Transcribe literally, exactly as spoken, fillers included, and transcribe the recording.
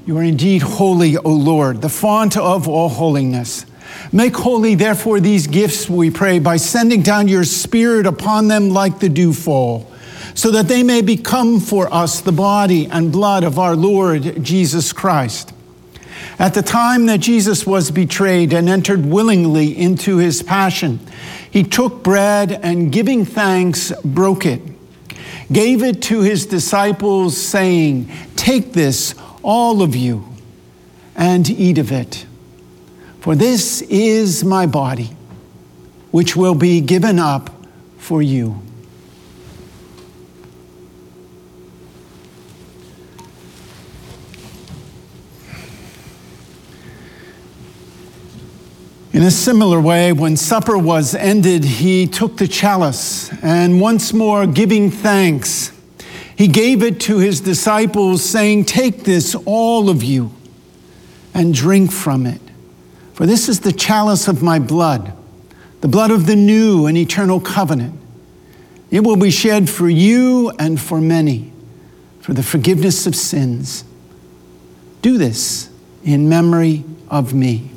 You are indeed holy, O Lord, the font of all holiness. Make holy, therefore, these gifts, we pray, by sending down your Spirit upon them like the dewfall, so that they may become for us the body and blood of our Lord Jesus Christ. At the time that Jesus was betrayed and entered willingly into his passion, he took bread and, giving thanks, broke it, gave it to his disciples, saying, "Take this, all of you, and eat of it. For this is my body, which will be given up for you." In a similar way, when supper was ended, he took the chalice, and once more giving thanks, he gave it to his disciples, saying, "Take this, all of you, and drink from it. For this is the chalice of my blood, the blood of the new and eternal covenant. It will be shed for you and for many, for the forgiveness of sins. Do this in memory of me."